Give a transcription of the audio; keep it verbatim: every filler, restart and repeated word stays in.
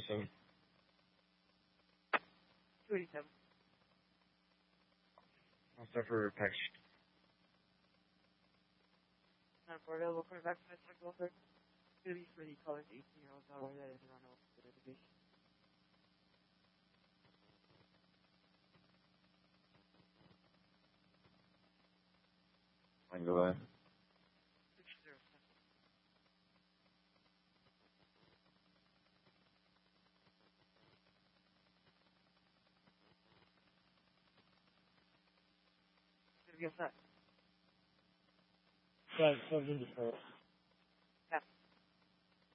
eighty-seven. two eighty-seven. I'll start for package. Not for available quarterback for the second offer. It's going to be for the college eighteen-year-olds out where that is around the division. I can go ahead. six zero seven. It's going to be a set. Right, so I'm in the